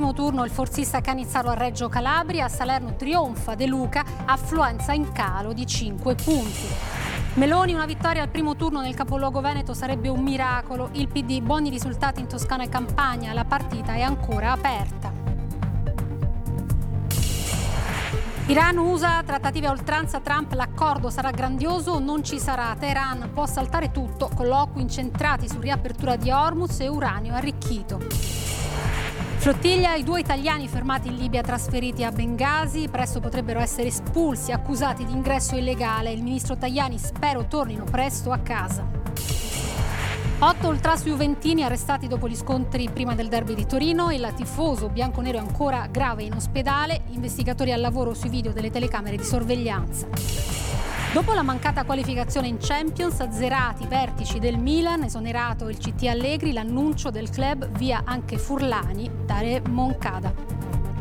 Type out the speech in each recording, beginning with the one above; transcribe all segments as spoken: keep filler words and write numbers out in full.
primo turno il forzista Canizzaro a Reggio Calabria, a Salerno trionfa De Luca, affluenza in calo di cinque punti. Meloni, una vittoria al primo turno nel capoluogo veneto sarebbe un miracolo. Il P D, buoni risultati in Toscana e Campania, la partita è ancora aperta. Iran-U S A, trattative a oltranza, Trump, l'accordo sarà grandioso o non ci sarà. Teheran, può saltare tutto, colloqui incentrati su riapertura di Hormuz e uranio arricchito. Flottiglia, i due italiani fermati in Libia trasferiti a Bengasi, presto potrebbero essere espulsi, accusati di ingresso illegale. Il ministro Tajani, spero tornino presto a casa. Otto ultras juventini arrestati dopo gli scontri prima del derby di Torino. Il tifoso bianconero è ancora grave in ospedale. Investigatori al lavoro sui video delle telecamere di sorveglianza. Dopo la mancata qualificazione in Champions, azzerati i vertici del Milan, esonerato il C T Allegri, l'annuncio del club via anche Furlani da Moncada.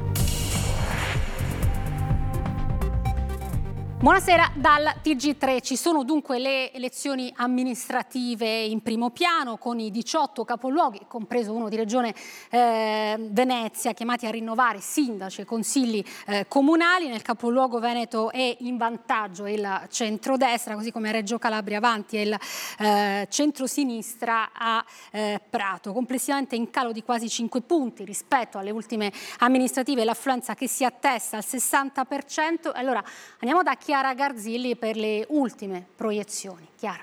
Buonasera dal T G tre. Ci sono dunque le elezioni amministrative in primo piano con i diciotto capoluoghi, compreso uno di Regione eh, Venezia, chiamati a rinnovare sindaci e consigli eh, comunali. Nel capoluogo veneto è in vantaggio il centrodestra, così come a Reggio Calabria avanti è il eh, centrosinistra a eh, Prato. Complessivamente in calo di quasi cinque punti rispetto alle ultime amministrative, l'affluenza che si attesta al sessanta per cento. Allora andiamo da Chiara Garzilli per le ultime proiezioni. Chiara.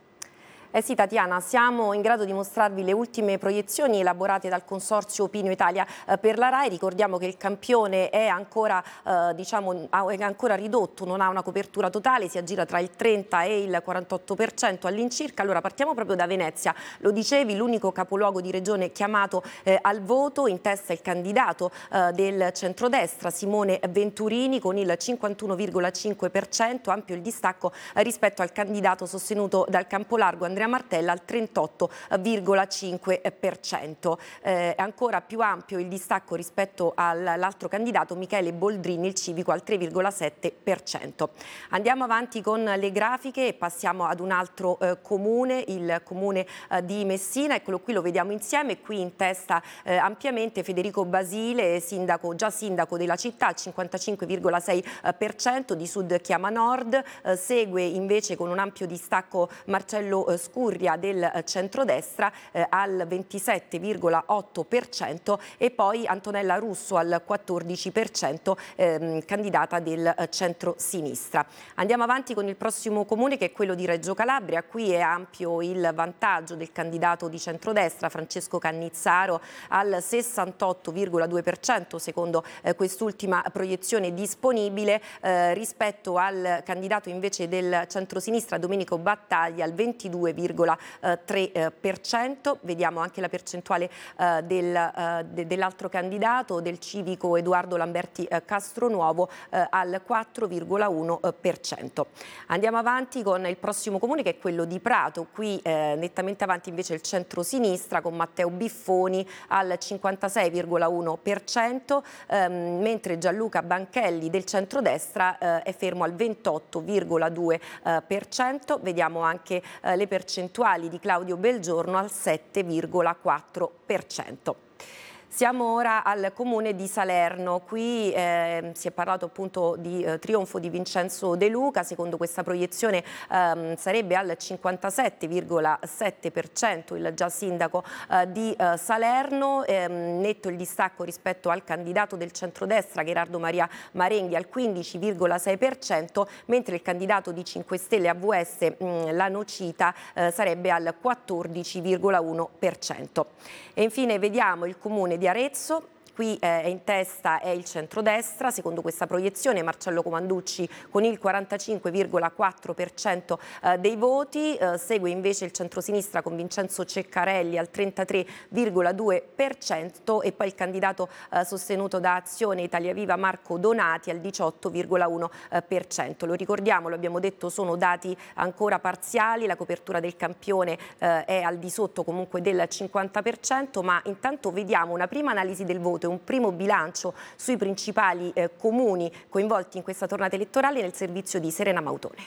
Eh sì Tatiana, siamo in grado di mostrarvi le ultime proiezioni elaborate dal Consorzio Opinio Italia eh, per la RAI. Ricordiamo che il campione è ancora, eh, diciamo, è ancora ridotto, non ha una copertura totale, si aggira tra il trenta e il quarantotto per cento all'incirca. Allora partiamo proprio da Venezia, lo dicevi, l'unico capoluogo di regione chiamato eh, al voto, in testa il candidato eh, del centrodestra Simone Venturini con il cinquantuno virgola cinque per cento, ampio il distacco eh, rispetto al candidato sostenuto dal Campolargo Andrea Martella al trentotto virgola cinque per cento. Eh, è ancora più ampio il distacco rispetto all'altro candidato Michele Boldrini, il civico, al tre virgola sette per cento. Andiamo avanti con le grafiche e passiamo ad un altro eh, comune, il comune eh, di Messina. Eccolo qui, lo vediamo insieme. Qui in testa eh, ampiamente Federico Basile, sindaco, già sindaco della città, al cinquantacinque virgola sei per cento, di Sud chiama Nord. Eh, segue invece con un ampio distacco Marcello eh, Scurria del centrodestra eh, al ventisette virgola otto per cento e poi Antonella Russo al quattordici per cento, ehm, candidata del eh, centro-sinistra. Andiamo avanti con il prossimo comune, che è quello di Reggio Calabria. Qui è ampio il vantaggio del candidato di centrodestra Francesco Cannizzaro al sessantotto virgola due per cento secondo eh, quest'ultima proiezione disponibile, eh, rispetto al candidato invece del centro-sinistra Domenico Battaglia al ventidue virgola tre per cento. Vediamo anche la percentuale eh, del, eh, de, dell'altro candidato, del civico Edoardo Lamberti eh, Castronuovo, eh, al quattro virgola uno per cento. Andiamo avanti con il prossimo comune, che è quello di Prato. Qui eh, nettamente avanti invece il centro-sinistra con Matteo Biffoni al cinquantasei virgola uno per cento, ehm, mentre Gianluca Banchelli del centrodestra eh, è fermo al ventotto virgola due per cento. Vediamo anche eh, le percentuali di Claudio Belgiorno al sette virgola quattro per cento. Siamo ora al comune di Salerno. Qui eh, si è parlato appunto di eh, trionfo di Vincenzo De Luca. Secondo questa proiezione ehm, sarebbe al cinquantasette virgola sette per cento il già sindaco eh, di eh, Salerno. Ehm, netto il distacco rispetto al candidato del centrodestra Gerardo Maria Marenghi al quindici virgola sei per cento, mentre il candidato di cinque Stelle A V S mh, La Nocita eh, sarebbe al quattordici virgola uno per cento. E infine vediamo il comune di Arezzo. Qui eh, in testa è il centrodestra, secondo questa proiezione Marcello Comanducci con il quarantacinque virgola quattro per cento eh, dei voti, eh, segue invece il centrosinistra con Vincenzo Ceccarelli al trentatré virgola due per cento e poi il candidato eh, sostenuto da Azione Italia Viva Marco Donati al diciotto virgola uno per cento. Lo ricordiamo, lo abbiamo detto, sono dati ancora parziali, la copertura del campione eh, è al di sotto comunque del cinquanta per cento, ma intanto vediamo una prima analisi del voto, un primo bilancio sui principali eh, comuni coinvolti in questa tornata elettorale nel servizio di Serena Mautone.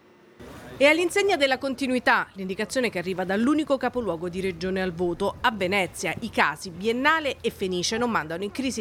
E all'insegna della continuità, l'indicazione che arriva dall'unico capoluogo di regione al voto, a Venezia, i casi Biennale e Fenice non mandano in crisi